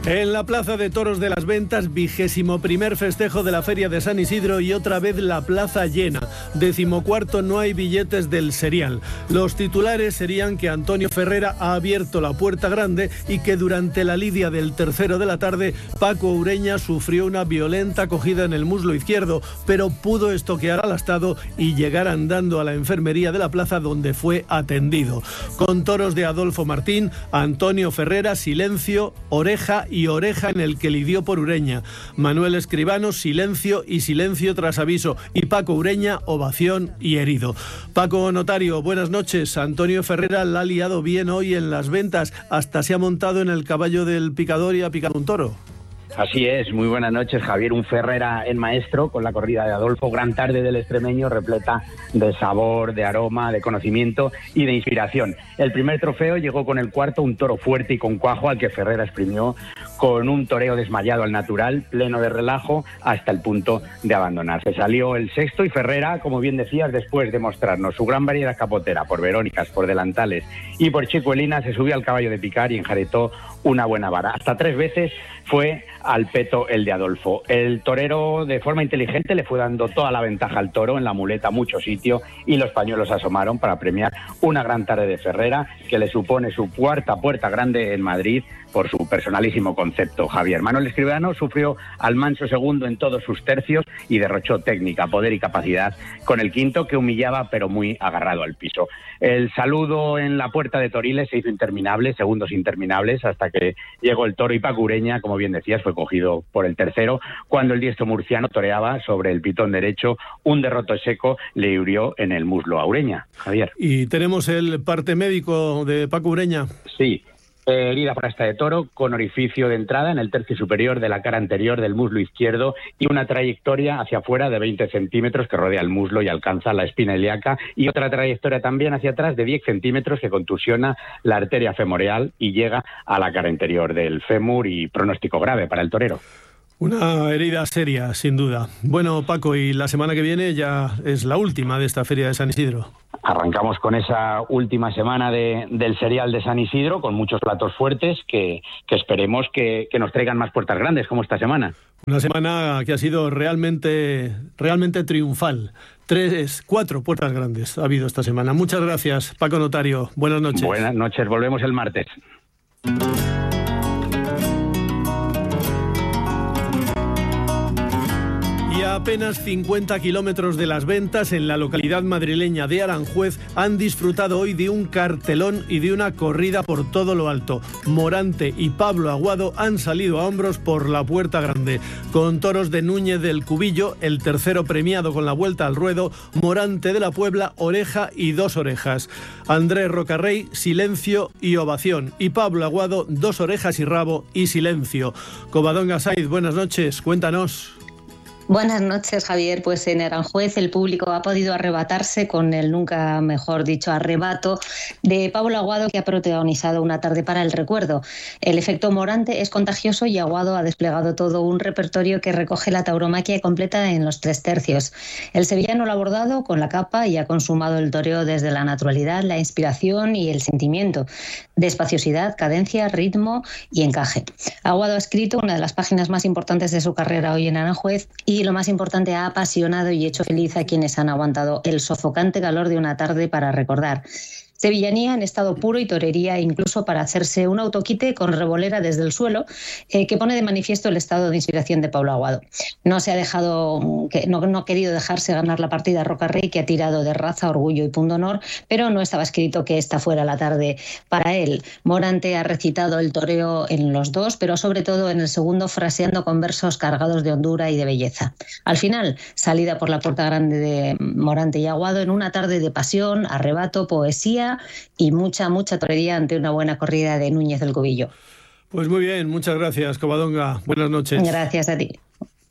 En la Plaza de Toros de las Ventas, 21º festejo de la Feria de San Isidro y otra vez la plaza llena. 14º no hay billetes del serial. Los titulares serían que Antonio Ferrera ha abierto la puerta grande y que durante la lidia del tercero de la tarde, Paco Ureña sufrió una violenta cogida en el muslo izquierdo, pero pudo estoquear al astado y llegar andando a la enfermería de la plaza, donde fue atendido. Con toros de Adolfo Martín, Antonio Ferrera, silencio, oreja y oreja en el que lidió por Ureña. Manuel Escribano, silencio y silencio tras aviso. Y Paco Ureña, ovación y herido. Paco Notario, buenas noches. Antonio Ferrera la ha liado bien hoy en las ventas. Hasta se ha montado en el caballo del picador y ha picado un toro. Así es, muy buenas noches, Javier. Un Ferrera en maestro con la corrida de Adolfo. Gran tarde del extremeño, repleta de sabor, de aroma, de conocimiento y de inspiración. El primer trofeo llegó con el cuarto, un toro fuerte y con cuajo al que Ferrera exprimió con un toreo desmayado al natural, pleno de relajo, hasta el punto de abandonarse. Salió el sexto y Ferrera, como bien decías, después de mostrarnos su gran variedad capotera por verónicas, por delantales y por chicuelinas, se subió al caballo de picar y enjaretó una buena vara. Hasta 3 veces fue al peto el de Adolfo. El torero, de forma inteligente, le fue dando toda la ventaja al toro, en la muleta mucho sitio, y los pañuelos asomaron para premiar una gran tarde de Ferrera, que le supone su cuarta puerta grande en Madrid por su personalísimo concepto. Javier Manuel Escribano sufrió al manso segundo en todos sus tercios y derrochó técnica, poder y capacidad con el quinto, que humillaba pero muy agarrado al piso. El saludo en la puerta de Toriles se hizo interminable, segundos interminables, hasta que llegó el toro y Paco Ureña, como bien decías, fue cogido por el tercero, cuando el diestro murciano toreaba sobre el pitón derecho. Un derroto seco le hirió en el muslo a Ureña. Javier. ¿Y tenemos el parte médico de Paco Ureña? Sí. Herida frasta de toro con orificio de entrada en el tercio superior de la cara anterior del muslo izquierdo y una trayectoria hacia afuera de 20 centímetros que rodea el muslo y alcanza la espina ilíaca, y otra trayectoria también hacia atrás de 10 centímetros que contusiona la arteria femoral y llega a la cara interior del fémur, y pronóstico grave para el torero. Una herida seria, sin duda. Bueno, Paco, y la semana que viene ya es la última de esta Feria de San Isidro. Arrancamos con esa última semana del serial de San Isidro, con muchos platos fuertes que esperemos que nos traigan más puertas grandes, como esta semana. Una semana que ha sido realmente triunfal. 4 puertas grandes ha habido esta semana. Muchas gracias, Paco Notario. Buenas noches. Buenas noches, volvemos el martes. Y a apenas 50 kilómetros de las ventas, en la localidad madrileña de Aranjuez, han disfrutado hoy de un cartelón y de una corrida por todo lo alto. Morante y Pablo Aguado han salido a hombros por la puerta grande. Con toros de Núñez del Cubillo, el tercero premiado con la vuelta al ruedo, Morante de la Puebla, oreja y 2 orejas. Andrés Rocarrey, silencio y ovación. Y Pablo Aguado, 2 orejas y rabo y silencio. Covadonga Saiz, buenas noches, cuéntanos. Buenas noches, Javier. Pues en Aranjuez el público ha podido arrebatarse con el nunca mejor dicho arrebato de Pablo Aguado, que ha protagonizado una tarde para el recuerdo. El efecto Morante es contagioso y Aguado ha desplegado todo un repertorio que recoge la tauromaquia completa en los 3 tercios. El sevillano lo ha abordado con la capa y ha consumado el toreo desde la naturalidad, la inspiración y el sentimiento, de espaciosidad, cadencia, ritmo y encaje. Aguado ha escrito una de las páginas más importantes de su carrera hoy en Aranjuez, y lo más importante, ha apasionado y hecho feliz a quienes han aguantado el sofocante calor de una tarde para recordar. Sevillanía en estado puro y torería incluso para hacerse un autoquite con revolera desde el suelo, que pone de manifiesto el estado de inspiración de Pablo Aguado. No ha querido dejarse ganar la partida Rocarrey, que ha tirado de raza, orgullo y pundonor, pero no estaba escrito que esta fuera la tarde para él. Morante ha recitado el toreo en los 2, pero sobre todo en el segundo, fraseando con versos cargados de hondura y de belleza. Al final, salida por la puerta grande de Morante y Aguado en una tarde de pasión, arrebato, poesía y mucha torería ante una buena corrida de Núñez del Cubillo. Pues muy bien, muchas gracias, Covadonga. Buenas noches. Gracias a ti.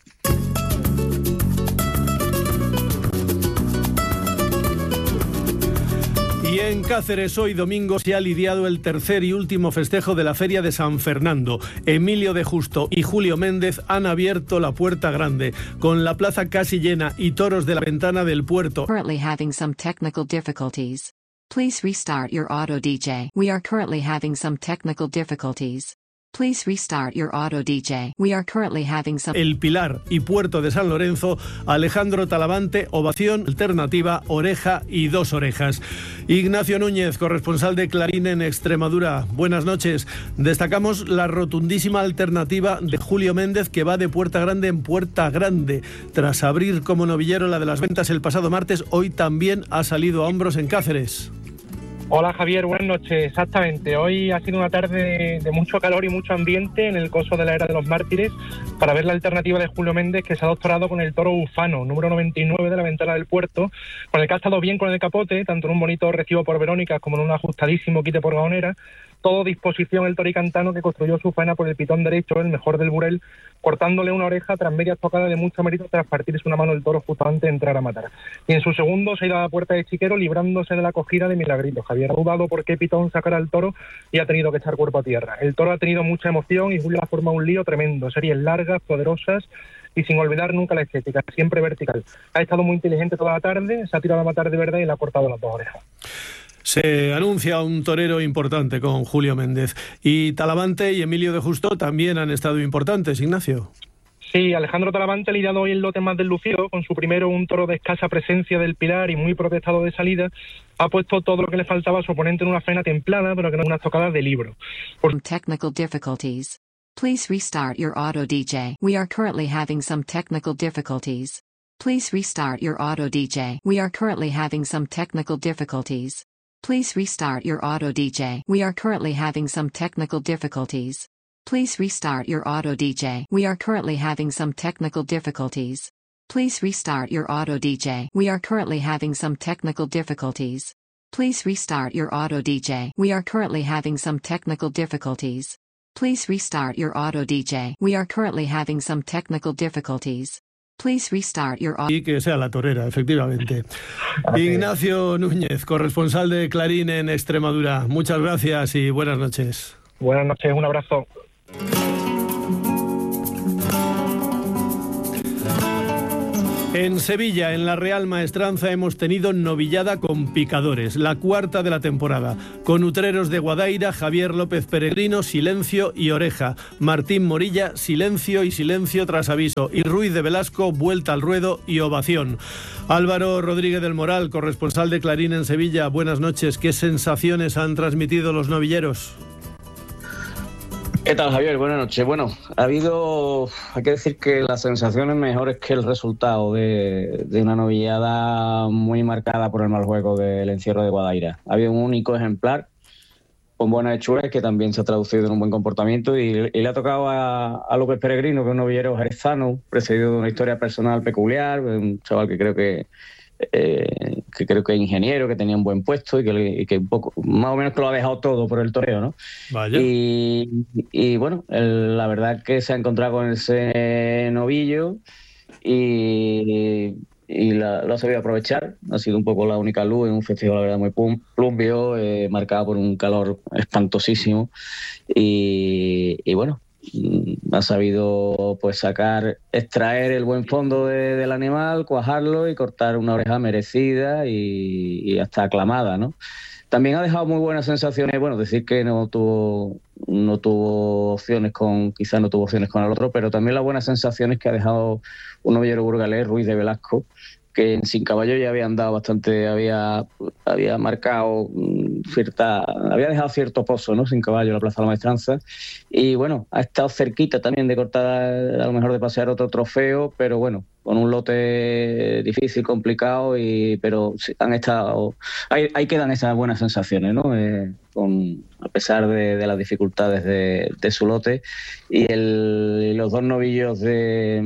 Y en Cáceres hoy domingo se ha lidiado el tercer y último festejo de la Feria de San Fernando. Emilio de Justo y Julio Méndez han abierto la puerta grande, con la plaza casi llena y toros de la ventana del puerto. Currently having some technical difficulties. Please restart your auto DJ. We are currently having some technical difficulties. Please restart your auto DJ. We are currently having some... El Pilar y Puerto de San Lorenzo, Alejandro Talavante, ovación, alternativa, oreja y 2 orejas. Ignacio Núñez, corresponsal de Clarín en Extremadura. Buenas noches. Destacamos la rotundísima alternativa de Julio Méndez, que va de puerta grande en puerta grande. Tras abrir como novillero la de las ventas el pasado martes, hoy también ha salido a hombros en Cáceres. Hola Javier, buenas noches. Exactamente, hoy ha sido una tarde de mucho calor y mucho ambiente en el coso de la Era de los Mártires para ver la alternativa de Julio Méndez, que se ha doctorado con el toro Ufano, número 99 de la Ventana del Puerto, con el que ha estado bien con el capote, tanto en un bonito recibo por Verónica como en un ajustadísimo quite por Gaonera. Todo disposición el toricantano, que construyó su faena por el pitón derecho, el mejor del Burel, cortándole una oreja tras media estocada de mucho mérito tras partirse una mano el toro justo antes de entrar a matar. Y en su segundo se ha ido a la puerta de Chiquero, librándose de la acogida de Milagrito. Javier ha dudado por qué pitón sacar al toro y ha tenido que echar cuerpo a tierra. El toro ha tenido mucha emoción y Julio ha formado un lío tremendo, series largas, poderosas y sin olvidar nunca la estética, siempre vertical. Ha estado muy inteligente toda la tarde, se ha tirado a matar de verdad y le ha cortado las 2 orejas. Se anuncia un torero importante con Julio Méndez. Y Talavante y Emilio de Justo también han estado importantes, Ignacio. Sí, Alejandro Talavante ha lidiado hoy el lote más deslucido, con su primero un toro de escasa presencia del Pilar y muy protestado de salida. Ha puesto todo lo que le faltaba a su oponente en una faena templada, pero que no es una estocada de libro. Technical difficulties. Please restart your auto DJ. We are currently having some technical difficulties. Please restart your auto DJ. We are currently having some technical difficulties. Please restart your auto DJ. We are currently having some technical difficulties. Please restart your auto DJ. We are currently having some technical difficulties. Please restart your auto DJ. We are currently having some technical difficulties. Please restart your auto DJ. We are currently having some technical difficulties. Please restart your auto DJ. We are currently having some technical difficulties. Please restart your auto... Y que sea la torera, efectivamente. Ignacio Núñez, corresponsal de Clarín en Extremadura. Muchas gracias y buenas noches. Buenas noches, un abrazo. En Sevilla, en la Real Maestranza, hemos tenido novillada con picadores, la 4ª de la temporada, con Utreros de Guadaira, Javier López Peregrino, silencio y oreja, Martín Morilla, silencio y silencio tras aviso, y Ruiz de Velasco, vuelta al ruedo y ovación. Álvaro Rodríguez del Moral, corresponsal de Clarín en Sevilla, buenas noches. ¿Qué sensaciones han transmitido los novilleros? ¿Qué tal, Javier? Buenas noches. Bueno, hay que decir que las sensaciones mejores que el resultado de una novillada muy marcada por el mal juego del encierro de Guadaira. Ha habido un único ejemplar con buenas hechuras que también se ha traducido en un buen comportamiento y le ha tocado a López Peregrino, que es un novillero jerezano, precedido de una historia personal peculiar, un chaval que creo que es ingeniero, que tenía un buen puesto y que un poco, más o menos que lo ha dejado todo por el toreo, ¿no? Vaya. Y bueno, la verdad es que se ha encontrado con ese novillo y lo ha sabido aprovechar. Ha sido un poco la única luz en un festival, la verdad, muy plumbio, marcado por un calor espantosísimo y bueno, ha sabido pues extraer el buen fondo del animal, cuajarlo y cortar una oreja merecida y hasta aclamada, ¿no? También ha dejado muy buenas sensaciones, bueno, decir que no tuvo opciones quizás no tuvo opciones con el otro, pero también las buenas sensaciones que ha dejado un novillero burgalés, Ruiz de Velasco, que en Sin Caballo ya había andado bastante, había marcado había dejado cierto pozo, ¿no? Sin Caballo, la Plaza de la Maestranza, y bueno, ha estado cerquita también de cortar, a lo mejor de pasear otro trofeo, pero bueno, con un lote difícil, complicado, pero han estado, ahí quedan esas buenas sensaciones, ¿no? A pesar de las dificultades de su lote, y los dos novillos de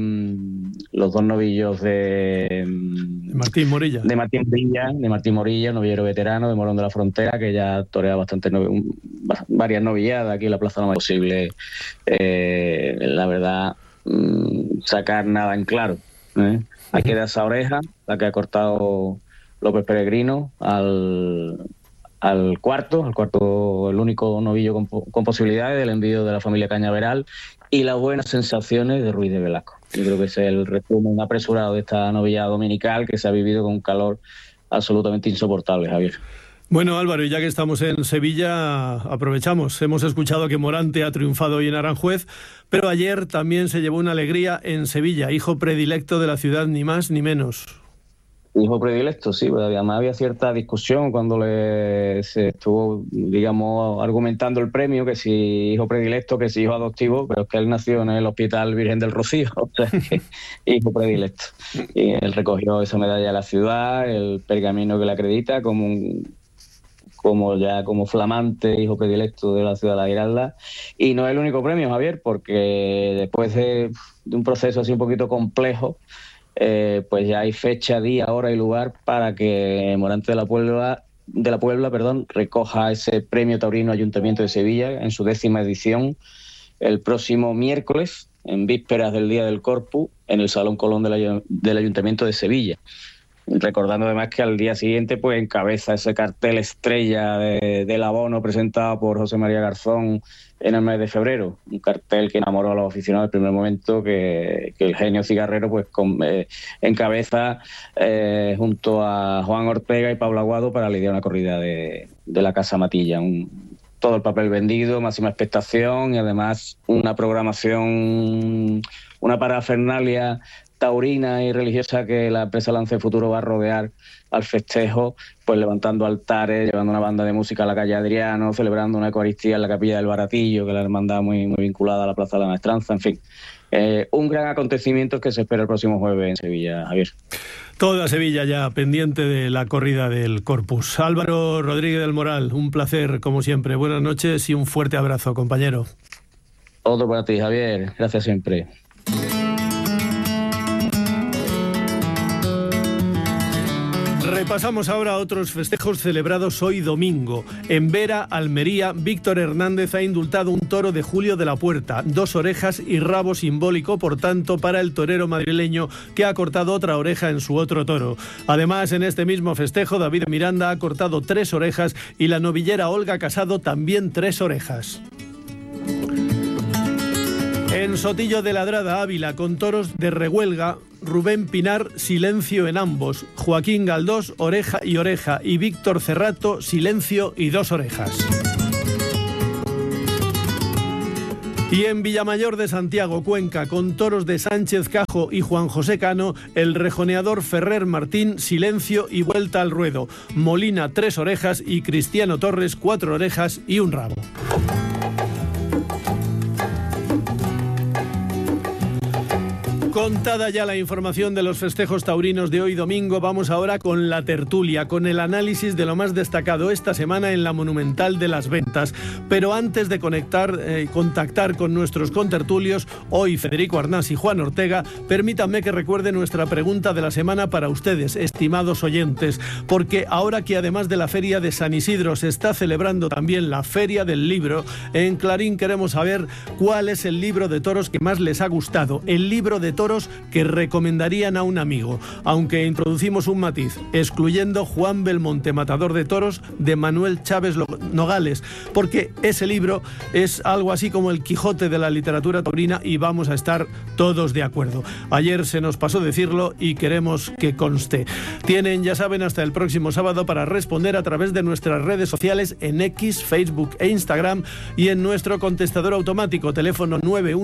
Martín Morilla. De Martín Morilla, novillero veterano de Morón de la Frontera, que ya torea varias novilladas aquí en la Plaza no es posible, la verdad, sacar nada en claro. Hay que dar esa oreja, la que ha cortado López Peregrino al cuarto, el único novillo con posibilidades del envío de la familia Cañaveral, y las buenas sensaciones de Ruiz de Velasco. Yo creo que ese es el resumen apresurado de esta novillada dominical, que se ha vivido con un calor absolutamente insoportable, Javier. Bueno, Álvaro, y ya que estamos en Sevilla, aprovechamos. Hemos escuchado que Morante ha triunfado hoy en Aranjuez, pero ayer también se llevó una alegría en Sevilla, hijo predilecto de la ciudad, ni más ni menos. Hijo predilecto, sí, pero además había cierta discusión cuando se estuvo, digamos, argumentando el premio, que si hijo predilecto, que si hijo adoptivo, pero es que él nació en el Hospital Virgen del Rocío, o sea, que hijo predilecto. Y él recogió esa medalla de la ciudad, el pergamino que le acredita como flamante hijo predilecto de la ciudad de La Giralda. Y no es el único premio, Javier, porque después de un proceso así un poquito complejo, pues ya hay fecha, día, hora y lugar para que Morante de la Puebla, recoja ese premio taurino Ayuntamiento de Sevilla en su 10ª edición el próximo miércoles, en vísperas del Día del Corpus, en el Salón Colón del Ayuntamiento de Sevilla. Recordando además que al día siguiente pues encabeza ese cartel estrella del abono presentado por José María Garzón en el mes de febrero, un cartel que enamoró a los aficionados del primer momento, que el genio cigarrero pues encabeza junto a Juan Ortega y Pablo Aguado para lidiar una corrida de la Casa Matilla. Todo el papel vendido, máxima expectación y además una programación, una parafernalia taurina y religiosa que la empresa Lance Futuro va a rodear al festejo, pues levantando altares, llevando una banda de música a la calle Adriano, celebrando una Eucaristía en la Capilla del Baratillo, que es la hermandad muy vinculada a la Plaza de la Maestranza, en fin. Un gran acontecimiento que se espera el próximo jueves en Sevilla, Javier. Toda Sevilla ya pendiente de la corrida del Corpus. Álvaro Rodríguez del Moral, un placer como siempre. Buenas noches y un fuerte abrazo, compañero. Otro para ti, Javier. Gracias siempre. Repasamos ahora otros festejos celebrados hoy domingo. En Vera, Almería, Víctor Hernández ha indultado un toro de Julio de la Puerta, 2 orejas y rabo simbólico, por tanto, para el torero madrileño que ha cortado otra oreja en su otro toro. Además, en este mismo festejo, David Miranda ha cortado 3 orejas y la novillera Olga Casado también 3 orejas. En Sotillo de Ladrada, Ávila, con toros de rehuelga, Rubén Pinar, silencio en ambos. Joaquín Galdós, oreja y Víctor Cerrato, silencio y 2 orejas. Y en Villamayor de Santiago, Cuenca, con toros de Sánchez Cajo y Juan José Cano, el rejoneador Ferrer Martín, silencio y vuelta al ruedo. Molina, 3 orejas y Cristiano Torres, 4 orejas y un rabo. Contada ya la información de los festejos taurinos de hoy domingo, vamos ahora con la tertulia, con el análisis de lo más destacado esta semana en la Monumental de las Ventas. Pero antes de contactar con nuestros contertulios, hoy Federico Arnás y Juan Ortega, permítanme que recuerde nuestra pregunta de la semana para ustedes, estimados oyentes, porque ahora que además de la Feria de San Isidro se está celebrando también la Feria del Libro, en Clarín queremos saber cuál es el libro de toros que más les ha gustado, el libro de toros que recomendarían a un amigo, aunque introducimos un matiz, excluyendo Juan Belmonte, matador de toros, de Manuel Chávez Nogales, porque ese libro es algo así como el Quijote de la literatura taurina y vamos a estar todos de acuerdo. Ayer se nos pasó decirlo y queremos que conste. Tienen, ya saben, hasta el próximo sábado para responder a través de nuestras redes sociales en X, Facebook e Instagram y en nuestro contestador automático, teléfono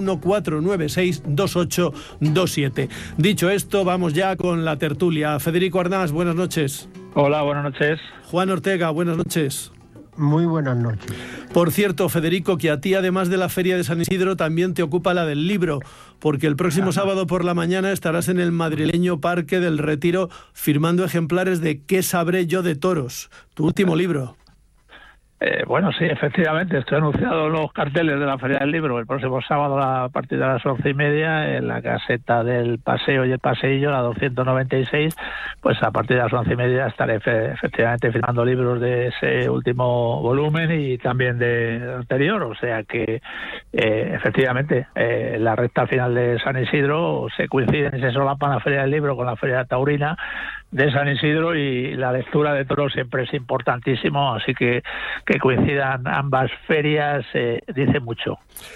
914962827. Dicho esto, vamos ya con la tertulia. Federico Arnás, buenas noches. Hola, buenas noches. Juan Ortega, buenas noches. Muy buenas noches. Por cierto, Federico, que a ti, además de la Feria de San Isidro, también te ocupa la del libro, porque el próximo sábado por la mañana estarás en el madrileño Parque del Retiro firmando ejemplares de ¿Qué sabré yo de toros?, tu último libro. Bueno, sí, efectivamente, estoy anunciado en los carteles de la Feria del Libro el próximo sábado a partir de las 11:30 en la caseta del Paseo y el Paseillo, la 296, pues a partir de las 11:30 estaré efectivamente firmando libros de ese último volumen y también de anterior, o sea que efectivamente la recta final de San Isidro se coinciden y se solapan la Feria del Libro con la Feria Taurina de San Isidro y la lectura de toros siempre es importantísimo, así que coincidan ambas ferias dice mucho.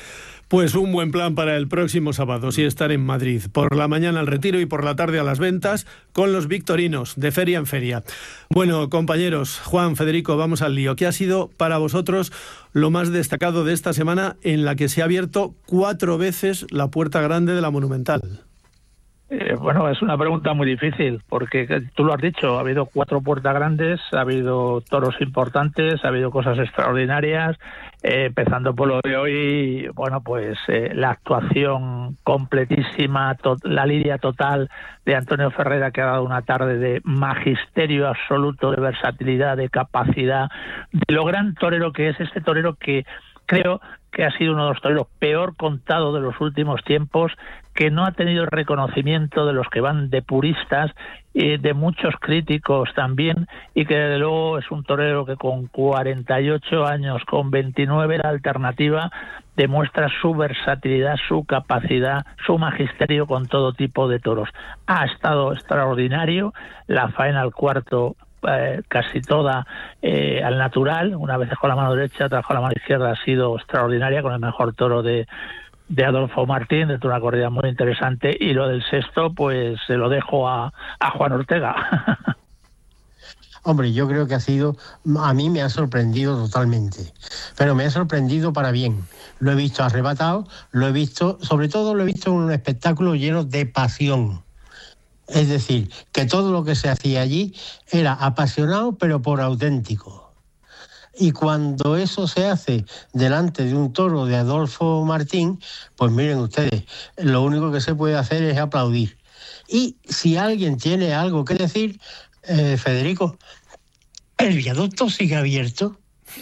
Pues un buen plan para el próximo sábado, sí, estar en Madrid. Por la mañana al retiro y por la tarde a las ventas con los victorinos, de feria en feria. Bueno, compañeros, Juan, Federico, vamos al lío. ¿Qué ha sido para vosotros lo más destacado de esta semana en la que se ha abierto 4 veces la puerta grande de la Monumental? Bueno, es una pregunta muy difícil, porque tú lo has dicho, ha habido 4 puertas grandes, ha habido toros importantes, ha habido cosas extraordinarias, empezando por lo de hoy, bueno, pues la actuación completísima, la lidia total de Antonio Ferrera, que ha dado una tarde de magisterio absoluto, de versatilidad, de capacidad, de lo gran torero que es este torero que creo que ha sido uno de los toreros peor contados de los últimos tiempos, que no ha tenido el reconocimiento de los que van de puristas y de muchos críticos también, y que desde luego es un torero que con 48 años, con 29 la alternativa, demuestra su versatilidad, su capacidad, su magisterio con todo tipo de toros. Ha estado extraordinario, la faena al cuarto casi toda al natural, una vez con la mano derecha, otra con la mano izquierda, ha sido extraordinaria, con el mejor toro de Adolfo Martín, de una corrida muy interesante, y lo del sexto pues se lo dejo a Juan Ortega. Hombre, yo creo que a mí me ha sorprendido totalmente, pero me ha sorprendido para bien. Lo he visto arrebatado, sobre todo lo he visto en un espectáculo lleno de pasión. Es decir, que todo lo que se hacía allí era apasionado, pero por auténtico. Y cuando eso se hace delante de un toro de Adolfo Martín, pues miren ustedes, lo único que se puede hacer es aplaudir. Y si alguien tiene algo que decir, Federico, ¿el viaducto sigue abierto?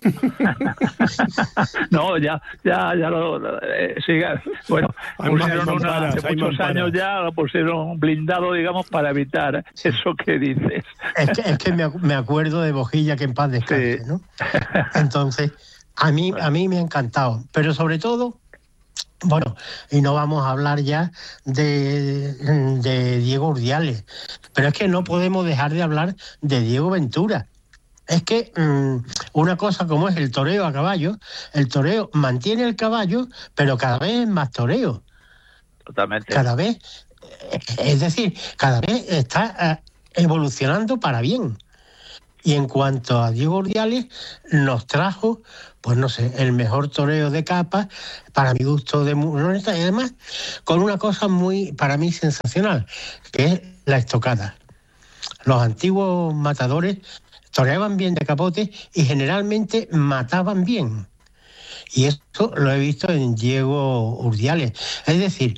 No, ya lo sigue. Bueno, pusieron hace muchos años ya, lo pusieron blindado, digamos, para evitar eso que dices. Es que me acuerdo de Bojilla, que en paz descanse, sí, ¿no? Entonces, a mí me ha encantado, pero sobre todo, bueno, y no vamos a hablar ya de Diego Urdiales, pero es que no podemos dejar de hablar de Diego Ventura. Es que una cosa como es el toreo a caballo, el toreo mantiene el caballo, pero cada vez es más toreo. Totalmente. Cada vez, es decir, cada vez está evolucionando para bien. Y en cuanto a Diego Urdiales, nos trajo, pues no sé, el mejor toreo de capa, para mi gusto, y además con una cosa muy, para mí, sensacional, que es la estocada. Los antiguos matadores toreaban bien de capote y generalmente mataban bien. Y esto lo he visto en Diego Urdiales. Es decir,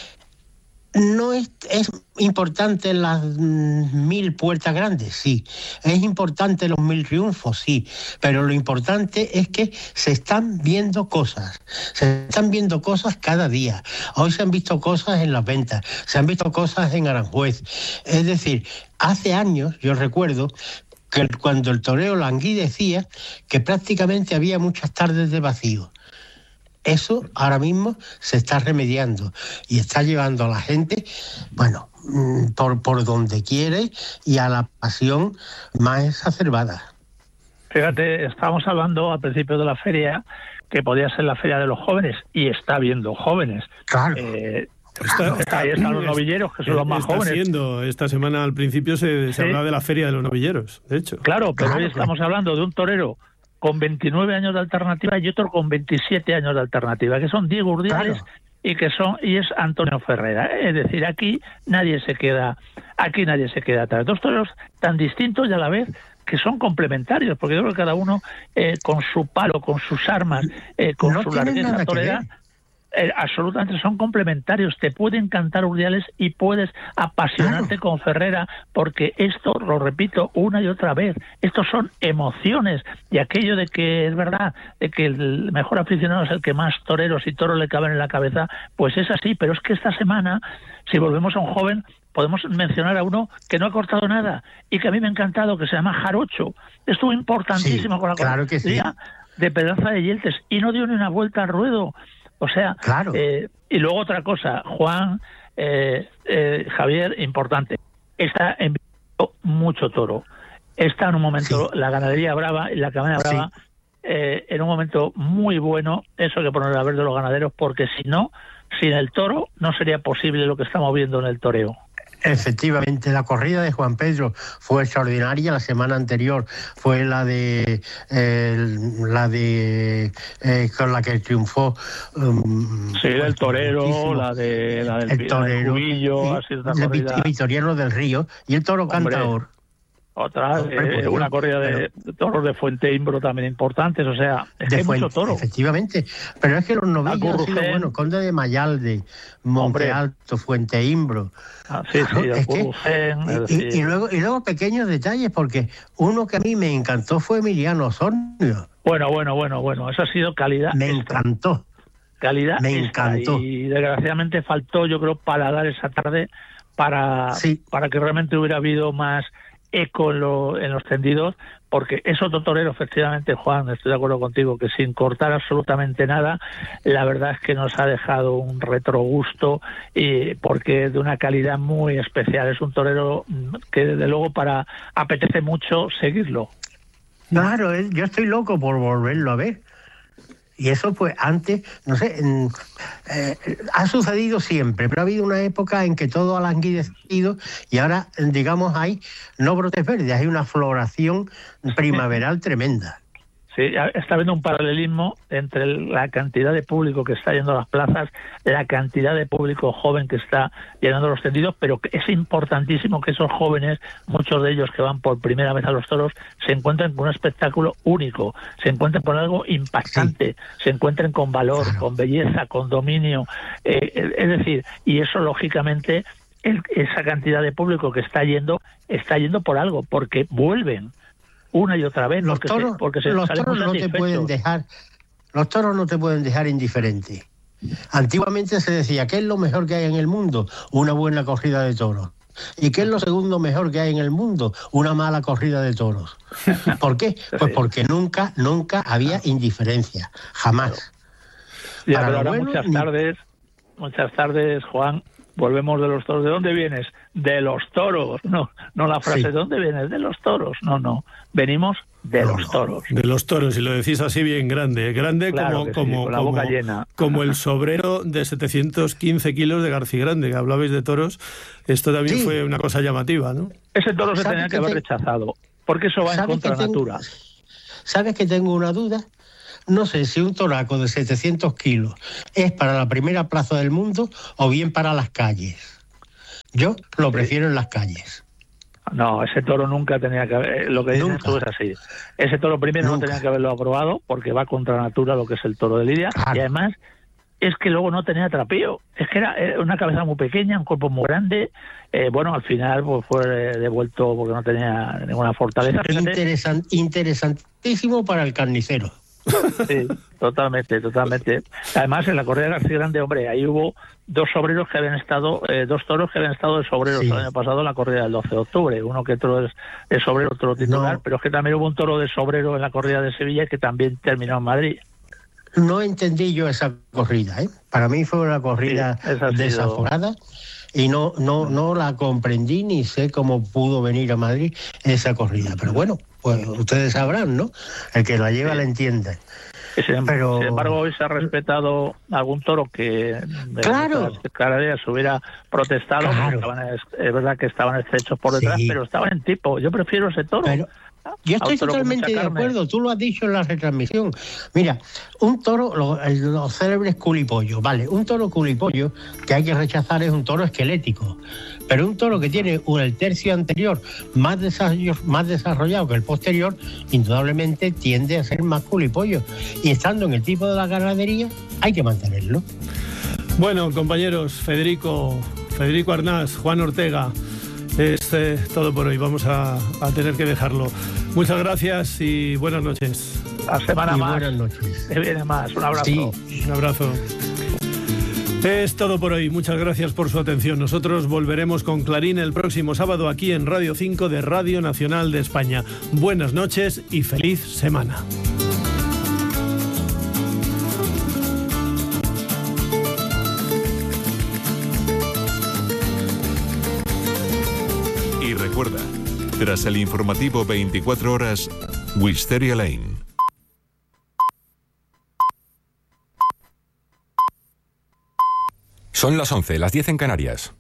no es importante las 1000 puertas grandes, sí. Es importante los 1000 triunfos, sí. Pero lo importante es que se están viendo cosas. Se están viendo cosas cada día. Hoy se han visto cosas en las ventas. Se han visto cosas en Aranjuez. Es decir, hace años, yo recuerdo, que cuando el toreo languidecía, que prácticamente había muchas tardes de vacío. Eso ahora mismo se está remediando y está llevando a la gente, bueno, por donde quiere y a la pasión más exacerbada. Fíjate, estábamos hablando al principio de la feria que podía ser la feria de los jóvenes, y está habiendo jóvenes. Claro. Ahí están los novilleros, que son los más jóvenes. Esta semana al principio se hablaba de la feria de los novilleros, de hecho. Claro, pero hoy estamos hablando de un torero con 29 años de alternativa y otro con 27 años de alternativa, que son Diego Urdiales, claro, y es Antonio Ferrera. Es decir, aquí nadie se queda atrás. Dos toreros tan distintos y a la vez que son complementarios, porque yo creo que cada uno con su palo, con sus armas, con su largueza torera, absolutamente son complementarios. Te puede encantar Urdiales y puedes apasionarte con Ferrera, porque esto, lo repito una y otra vez, estos son emociones, y aquello de que es verdad, de que el mejor aficionado es el que más toreros y toros le caben en la cabeza, pues es así. Pero es que esta semana, si volvemos a un joven, podemos mencionar a uno que no ha cortado nada y que a mí me ha encantado, que se llama Jarocho. Estuvo importantísimo, sí, con la corrida de Pedraza de Yeltes, y no dio ni una vuelta al ruedo. O sea, claro. Y luego otra cosa, Juan, Javier, importante, está enviando mucho toro. Está en un momento la ganadería brava y la cabaña brava en un momento muy bueno, eso hay que poner a ver de los ganaderos, porque si no, sin el toro no sería posible lo que estamos viendo en el toreo. Efectivamente, la corrida de Juan Pedro fue extraordinaria. La semana anterior fue la de con la que triunfó. Sí, el torero, la del Cubillo, ha sido una corrida. Victoriano del Río y el toro cantador. Otra, una corrida de toros de Fuente Imbro también importantes, o sea, es que hay mucho toro. Efectivamente, pero es que los novillos han sido buenos, Conde de Mayalde, Monte Alto, Fuente Imbro. Y luego pequeños detalles, porque uno que a mí me encantó fue Emiliano Osornio. Bueno, eso ha sido calidad. Me encantó. Calidad. Me encantó. Y desgraciadamente faltó, yo creo, paladar esa tarde para que realmente hubiera habido más eco en los tendidos, porque es otro torero, efectivamente, Juan, estoy de acuerdo contigo, que sin cortar absolutamente nada, la verdad es que nos ha dejado un retrogusto, porque es de una calidad muy especial. Es un torero que desde luego apetece mucho seguirlo. Claro, yo estoy loco por volverlo a ver. Y eso, pues, antes, no sé, ha sucedido siempre, pero ha habido una época en que todo ha languidecido y ahora, digamos, hay no brotes verdes, hay una floración primaveral tremenda. Sí, está habiendo un paralelismo entre la cantidad de público que está yendo a las plazas, la cantidad de público joven que está llenando los tendidos, pero es importantísimo que esos jóvenes, muchos de ellos que van por primera vez a los toros, se encuentren con un espectáculo único, se encuentren con algo impactante, se encuentren con valor, con belleza, con dominio, es decir, y eso lógicamente, esa cantidad de público que está yendo por algo, porque vuelven una y otra vez, los toros no te pueden dejar indiferente. Antiguamente se decía, ¿qué es lo mejor que hay en el mundo? Una buena corrida de toros. ¿Y qué es lo segundo mejor que hay en el mundo? Una mala corrida de toros. ¿Por qué? Pues porque nunca había indiferencia, jamás. Ya, pero ahora muchas tardes, Juan, volvemos de los toros. ¿De dónde vienes? De los toros. No la frase, ¿de dónde vienes? De los toros. No. Venimos de los toros. De los toros, y lo decís así bien grande. Grande, claro, como con la boca llena. Como el sobrero de 715 kilos de Garcigrande, que hablabais de toros. Esto también fue una cosa llamativa, ¿no? Ese toro se tenía que haber rechazado, porque eso va en contra natura. ¿Sabes que tengo una duda? No sé si un toraco de 700 kilos es para la primera plaza del mundo o bien para las calles. Yo lo prefiero en las calles. No, ese toro nunca tenía que haber... Lo que dices tú es así. Ese toro primero no tenía que haberlo aprobado, porque va contra natura lo que es el toro de Lidia. Claro. Y además es que luego no tenía trapío. Es que era una cabeza muy pequeña, un cuerpo muy grande. Al final pues fue devuelto porque no tenía ninguna fortaleza. Interesantísimo para el carnicero. Sí, totalmente. Además, en la corrida de Garcigrande, hombre, ahí hubo dos toros que habían estado de sobreros el año pasado en la corrida del 12 de octubre. Uno que otro es sobrero, otro titular, pero es que también hubo un toro de sobrero en la corrida de Sevilla que también terminó en Madrid. No entendí yo esa corrida, Para mí fue una corrida desaforada. Y no la comprendí ni sé cómo pudo venir a Madrid esa corrida. Pero bueno, pues ustedes sabrán, ¿no? El que la lleva la entiende. Sin embargo, hoy se ha respetado algún toro que cada día se hubiera protestado. Claro. Es verdad que estaban estrechos por detrás, pero estaban en tipo. Yo prefiero ese toro. Yo estoy totalmente de acuerdo, tú lo has dicho en la retransmisión. Mira, un toro, los célebres culipollos, vale, un toro culipollo que hay que rechazar es un toro esquelético, pero un toro que tiene el tercio anterior más desarrollado que el posterior, indudablemente tiende a ser más culipollo. Y estando en el tipo de la ganadería, hay que mantenerlo. Bueno, compañeros, Federico Arnás, Juan Ortega, es todo por hoy. Vamos a tener que dejarlo. Muchas gracias y buenas noches. La semana más. Buenas noches. Que viene más. Un abrazo. Sí. Un abrazo. Es todo por hoy. Muchas gracias por su atención. Nosotros volveremos con Clarín el próximo sábado aquí en Radio 5 de Radio Nacional de España. Buenas noches y feliz semana. Y recuerda, tras el informativo 24 horas, Wisteria Lane. Son las 11, las 10 en Canarias.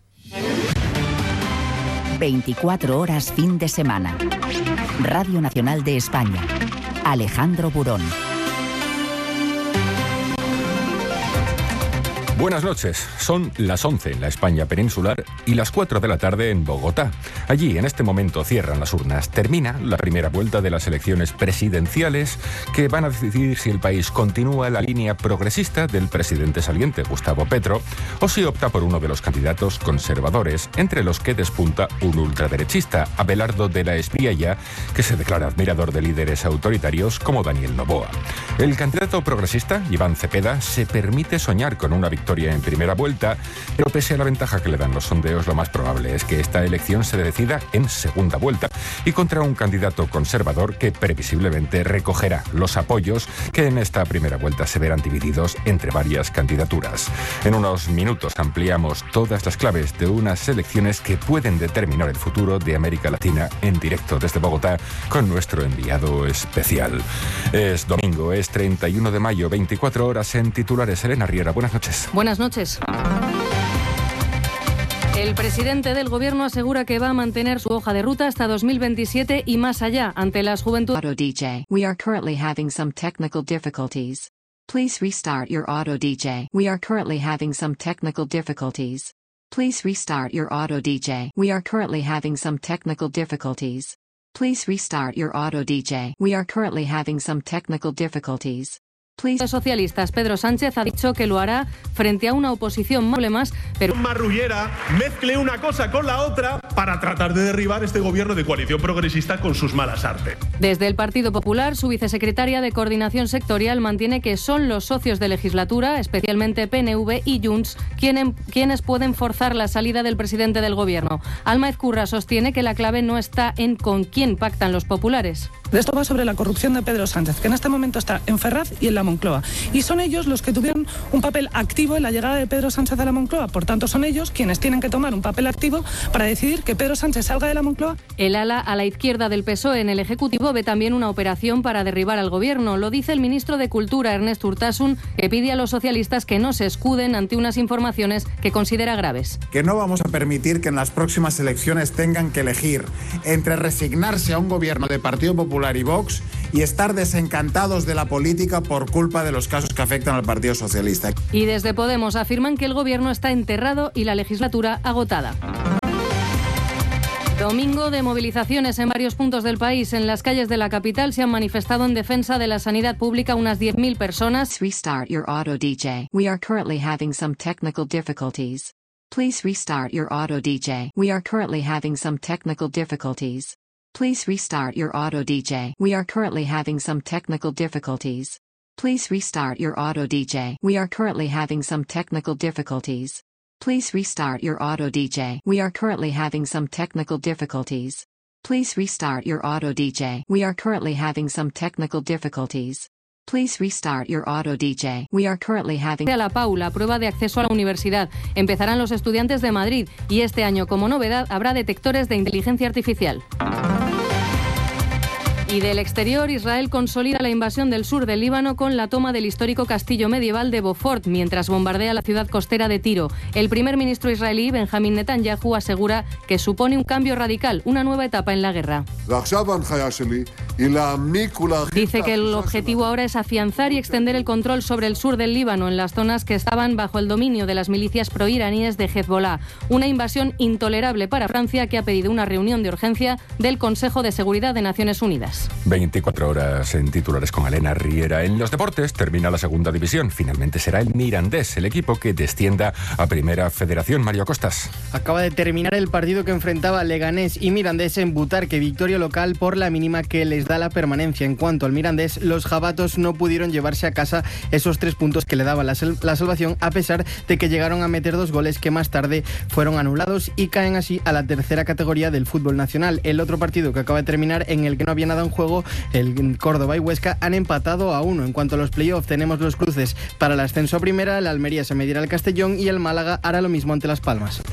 24 horas fin de semana. Radio Nacional de España. Alejandro Burón. Buenas noches. Son las 11 en la España peninsular y las 4 de la tarde en Bogotá. Allí, en este momento, cierran las urnas. Termina la primera vuelta de las elecciones presidenciales que van a decidir si el país continúa la línea progresista del presidente saliente, Gustavo Petro, o si opta por uno de los candidatos conservadores, entre los que despunta un ultraderechista, Abelardo de la Espriella, que se declara admirador de líderes autoritarios como Daniel Noboa. El candidato progresista, Iván Cepeda, se permite soñar con una victoria en primera vuelta, pero pese a la ventaja que le dan los sondeos, lo más probable es que esta elección se decida en segunda vuelta y contra un candidato conservador que previsiblemente recogerá los apoyos que en esta primera vuelta se verán divididos entre varias candidaturas. En unos minutos ampliamos todas las claves de unas elecciones que pueden determinar el futuro de América Latina en directo desde Bogotá con nuestro enviado especial. Es domingo, es 31 de mayo, 24 horas en titulares. Elena Riera, buenas noches. Buenas noches. El presidente del gobierno asegura que va a mantener su hoja de ruta hasta 2027 y más allá ante las juventudes. Auto DJ. We are currently having some technical difficulties. Please restart your auto DJ. We are currently having some technical difficulties. Please restart your auto DJ. We are currently having some technical difficulties. Please restart your auto DJ. We are currently having some technical difficulties. Los socialistas Pedro Sánchez ha dicho que lo hará frente a una oposición más, pero Marrullera mezcle una cosa con la otra para tratar de derribar este gobierno de coalición progresista con sus malas artes. Desde el Partido Popular, su vicesecretaria de Coordinación Sectorial mantiene que son los socios de legislatura, especialmente PNV y Junts, quienes pueden forzar la salida del presidente del gobierno. Alma Ezcurra sostiene que la clave no está en con quién pactan los populares. Esto va sobre la corrupción de Pedro Sánchez, que en este momento está en Ferraz y en la Moncloa. Y son ellos los que tuvieron un papel activo en la llegada de Pedro Sánchez a la Moncloa. Por tanto, son ellos quienes tienen que tomar un papel activo para decidir que Pedro Sánchez salga de la Moncloa. El ala a la izquierda del PSOE en el Ejecutivo ve también una operación para derribar al gobierno. Lo dice el ministro de Cultura, Ernest Urtasun, que pide a los socialistas que no se escuden ante unas informaciones que considera graves. Que no vamos a permitir que en las próximas elecciones tengan que elegir entre resignarse a un gobierno de Partido Popular y Vox y estar desencantados de la política por culpa de los casos que afectan al Partido Socialista. Y desde Podemos afirman que el gobierno está enterrado y la legislatura agotada. Domingo de movilizaciones en varios puntos del país. En las calles de la capital se han manifestado en defensa de la sanidad pública unas 10.000 personas. Restart your auto DJ. We are currently having some technical difficulties. Please restart your auto DJ. We are currently having some technical difficulties. Please restart your auto DJ. We are currently having some technical difficulties. Please restart your auto DJ. We are currently having some technical difficulties. Please restart your auto DJ. We are currently having some technical difficulties. Please restart your auto DJ. We are currently having some technical difficulties. Please restart your auto DJ. We are currently having... A la PAU, la prueba de acceso a la universidad. Empezarán los estudiantes de Madrid y este año, como novedad, habrá detectores de inteligencia artificial. Y del exterior, Israel consolida la invasión del sur del Líbano con la toma del histórico castillo medieval de Beaufort, mientras bombardea la ciudad costera de Tiro. El primer ministro israelí, Benjamin Netanyahu, asegura que supone un cambio radical, una nueva etapa en la guerra. Dice que el objetivo ahora es afianzar y extender el control sobre el sur del Líbano, en las zonas que estaban bajo el dominio de las milicias proiraníes de Hezbollah. Una invasión intolerable para Francia, que ha pedido una reunión de urgencia del Consejo de Seguridad de Naciones Unidas. 24 horas en titulares con Elena Riera. En los deportes termina la segunda división. Finalmente será el Mirandés, el equipo que descienda a Primera Federación. Mario Costas. Acaba de terminar el partido que enfrentaba Leganés y Mirandés en Butarque, victoria local por la mínima que les da la permanencia. En cuanto al Mirandés, los jabatos no pudieron llevarse a casa esos 3 puntos que le daban la salvación, a pesar de que llegaron a meter 2 goles que más tarde fueron anulados y caen así a la tercera categoría del fútbol nacional. El otro partido que acaba de terminar, en el que no había nada en juego, el Córdoba y Huesca han empatado a 1. En cuanto a los playoffs, tenemos los cruces para el ascenso a primera. El Almería se medirá al Castellón y el Málaga hará lo mismo ante Las Palmas.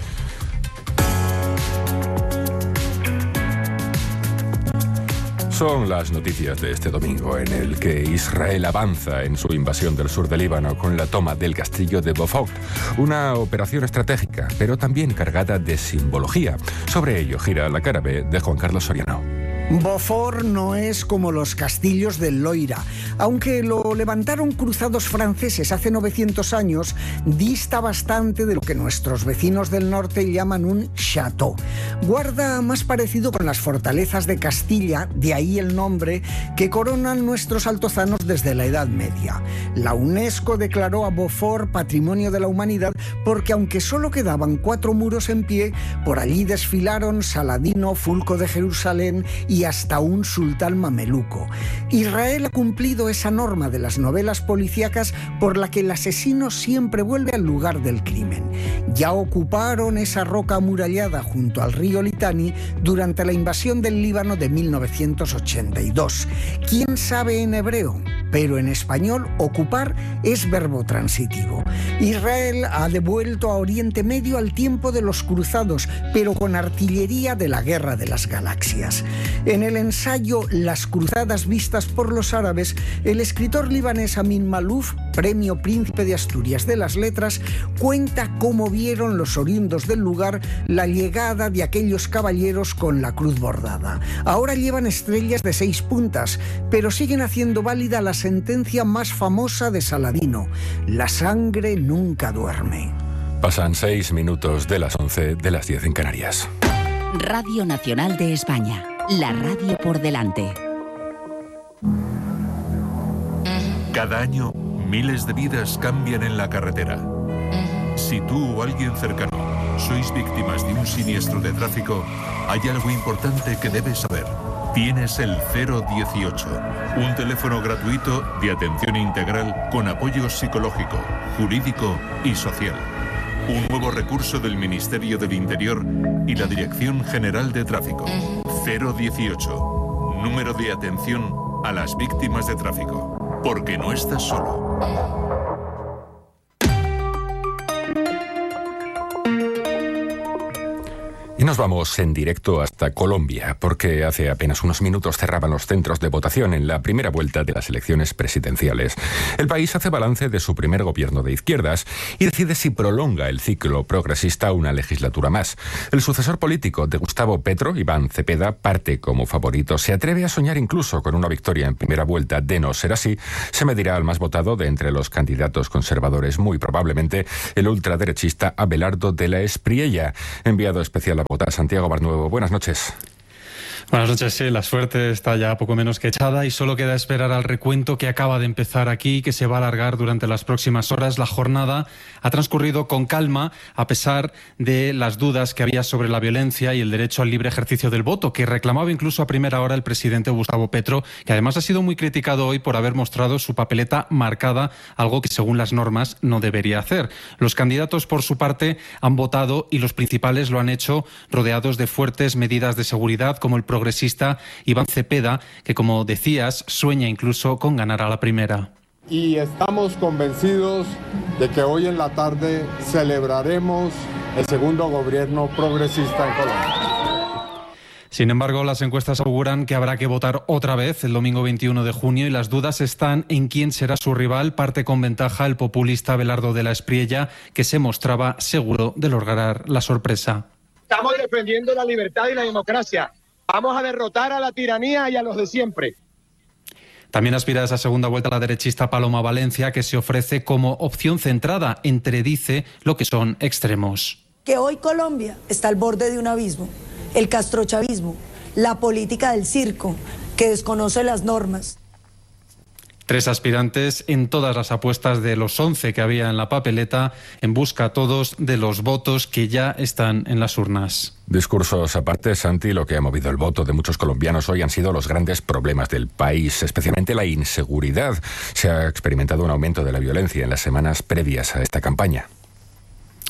Son las noticias de este domingo, en el que Israel avanza en su invasión del sur del Líbano con la toma del castillo de Beaufort. Una operación estratégica, pero también cargada de simbología. Sobre ello gira la cara B de Juan Carlos Soriano. Beaufort no es como los castillos del Loira. Aunque lo levantaron cruzados franceses hace 900 años, dista bastante de lo que nuestros vecinos del norte llaman un château. Guarda más parecido con las fortalezas de Castilla, de ahí el nombre, que coronan nuestros altozanos desde la Edad Media. La UNESCO declaró a Beaufort Patrimonio de la Humanidad porque, aunque solo quedaban 4 muros en pie, por allí desfilaron Saladino, Fulco de Jerusalén y hasta un sultán mameluco. Israel ha cumplido esa norma de las novelas policíacas por la que el asesino siempre vuelve al lugar del crimen. Ya ocuparon esa roca amurallada junto al río Litani durante la invasión del Líbano de 1982. ¿Quién sabe en hebreo? Pero en español, ocupar es verbo transitivo. Israel ha devuelto a Oriente Medio al tiempo de los cruzados, pero con artillería de la Guerra de las Galaxias. En el ensayo Las cruzadas vistas por los árabes, el escritor libanés Amin Maalouf, Premio Príncipe de Asturias de las Letras, cuenta cómo vieron los oriundos del lugar la llegada de aquellos caballeros con la cruz bordada. Ahora llevan estrellas de 6 puntas, pero siguen haciendo válida la sentencia más famosa de Saladino: la sangre nunca duerme. Pasan 6 minutos de las 11, de las 10 en Canarias. Radio Nacional de España, la radio por delante. Cada año, miles de vidas cambian en la carretera. Si tú o alguien cercano sois víctimas de un siniestro de tráfico, hay algo importante que debes saber. Tienes el 018, un teléfono gratuito de atención integral con apoyo psicológico, jurídico y social. Un nuevo recurso del Ministerio del Interior y la Dirección General de Tráfico. 018, número de atención a las víctimas de tráfico. Porque no estás solo. Y nos vamos en directo hasta Colombia, porque hace apenas unos minutos cerraban los centros de votación en la primera vuelta de las elecciones presidenciales. El país hace balance de su primer gobierno de izquierdas y decide si prolonga el ciclo progresista una legislatura más. El sucesor político de Gustavo Petro, Iván Cepeda, parte como favorito. Se atreve a soñar incluso con una victoria en primera vuelta. De no ser así, se medirá al más votado de entre los candidatos conservadores, muy probablemente el ultraderechista Abelardo de la Espriella, enviado especial a votar Santiago Barnuevo. Buenas noches. Buenas noches, sí, la suerte está ya poco menos que echada y solo queda esperar al recuento que acaba de empezar aquí, que se va a alargar durante las próximas horas. La jornada ha transcurrido con calma, a pesar de las dudas que había sobre la violencia y el derecho al libre ejercicio del voto, que reclamaba incluso a primera hora el presidente Gustavo Petro, que además ha sido muy criticado hoy por haber mostrado su papeleta marcada, algo que según las normas no debería hacer. Los candidatos, por su parte, han votado y los principales lo han hecho rodeados de fuertes medidas de seguridad, como el progresista Iván Cepeda, que, como decías, sueña incluso con ganar a la primera. Y estamos convencidos de que hoy en la tarde celebraremos el segundo gobierno progresista en Colombia. Sin embargo, las encuestas auguran que habrá que votar otra vez el domingo 21 de junio y las dudas están en quién será su rival. Parte con ventaja el populista Abelardo de la Espriella, que se mostraba seguro de lograr la sorpresa. Estamos defendiendo la libertad y la democracia. Vamos a derrotar a la tiranía y a los de siempre. También aspira a esa segunda vuelta la derechista Paloma Valencia, que se ofrece como opción centrada entre, dice, lo que son extremos. Que hoy Colombia está al borde de un abismo, el castrochavismo, la política del circo, que desconoce las normas. 3 aspirantes en todas las apuestas de los 11 que había en la papeleta, en busca todos de los votos que ya están en las urnas. Discursos aparte, Santi, lo que ha movido el voto de muchos colombianos hoy han sido los grandes problemas del país, especialmente la inseguridad. Se ha experimentado un aumento de la violencia en las semanas previas a esta campaña.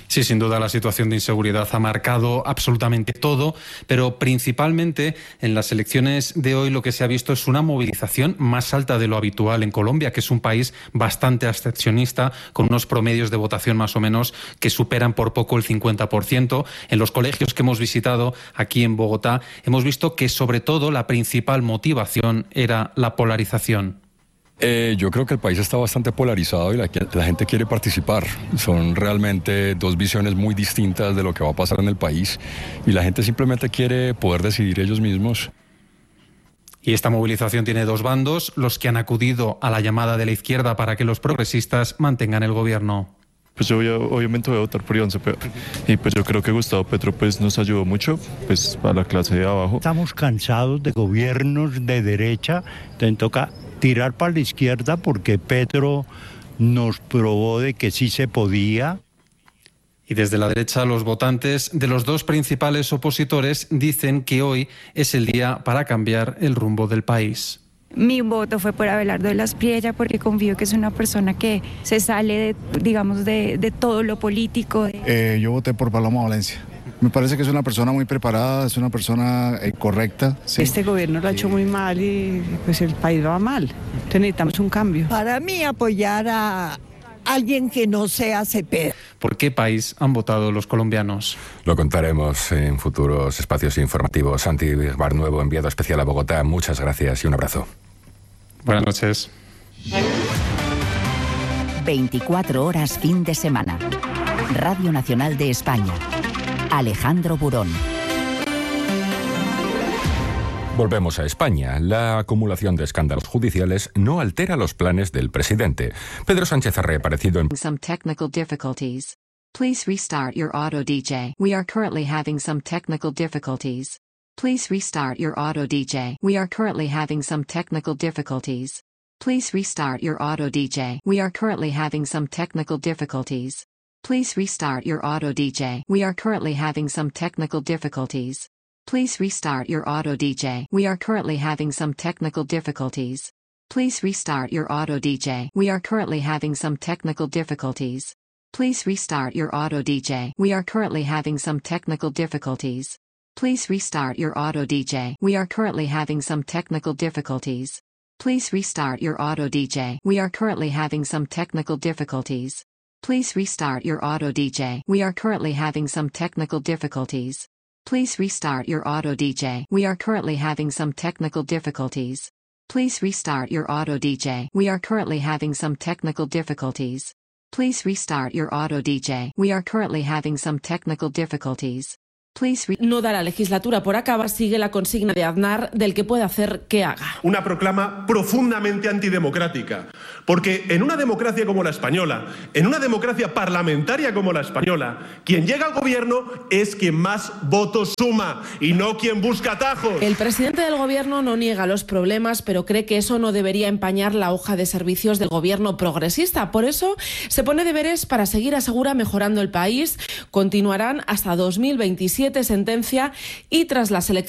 Sí, sin duda la situación de inseguridad ha marcado absolutamente todo, pero principalmente en las elecciones de hoy lo que se ha visto es una movilización más alta de lo habitual en Colombia, que es un país bastante abstencionista, con unos promedios de votación más o menos que superan por poco el 50%. En los colegios que hemos visitado aquí en Bogotá hemos visto que sobre todo la principal motivación era la polarización. Yo creo que el país está bastante polarizado y la gente quiere participar. Son realmente dos visiones muy distintas de lo que va a pasar en el país y la gente simplemente quiere poder decidir ellos mismos. Y esta movilización tiene dos bandos, los que han acudido a la llamada de la izquierda para que los progresistas mantengan el gobierno. Pues yo obviamente voy a votar por Iván Cepeda y pues yo creo que Gustavo Petro pues nos ayudó mucho pues para la clase de abajo. Estamos cansados de gobiernos de derecha, entonces toca tirar para la izquierda porque Petro nos probó de que sí se podía. Y desde la derecha los votantes de los dos principales opositores dicen que hoy es el día para cambiar el rumbo del país. Mi voto fue por Abelardo de las Priella porque confío que es una persona que se sale de todo lo político. Yo voté por Paloma Valencia. Me parece que es una persona muy preparada, es una persona correcta. Sí. Este gobierno lo ha hecho muy mal y pues el país va mal. Entonces necesitamos un cambio. Para mí apoyar a alguien que no sea Cepeda. ¿Por qué país han votado los colombianos? Lo contaremos en futuros espacios informativos. Santi Barnuevo, enviado especial a Bogotá, muchas gracias y un abrazo. Buenas noches. 24 horas fin de semana. Radio Nacional de España. Alejandro Burón. Volvemos a España. La acumulación de escándalos judiciales no altera los planes del presidente. Pedro Sánchez ha reaparecido en... Some technical difficulties. Please restart your auto DJ. We are currently having some technical difficulties. Please restart your auto DJ. We are currently having some technical difficulties. Please restart your auto DJ. We are currently having some technical difficulties. Please restart your auto DJ. We are currently having some technical difficulties. Please restart your auto DJ. We are currently having some technical difficulties. Please restart your auto DJ. We are currently having some technical difficulties. Please restart your auto DJ. We are currently having some technical difficulties. Please restart your auto DJ. We are currently having some technical difficulties. Please restart your auto DJ. We are currently having some technical difficulties. Please restart your auto DJ. We are currently having some technical difficulties. Please restart your auto DJ. We are currently having some technical difficulties. Please restart your auto DJ. We are currently having some technical difficulties. Please restart your auto DJ. We are currently having some technical difficulties. No da la legislatura por acabar, sigue la consigna de Aznar del que puede hacer que haga. Una proclama profundamente antidemocrática, porque en una democracia como la española, en una democracia parlamentaria como la española, quien llega al gobierno es quien más votos suma y no quien busca atajos. El presidente del gobierno no niega los problemas, pero cree que eso no debería empañar la hoja de servicios del gobierno progresista. Por eso se pone deberes para seguir, asegura, mejorando el país. Continuarán hasta 2027, sentencia, y tras las elecciones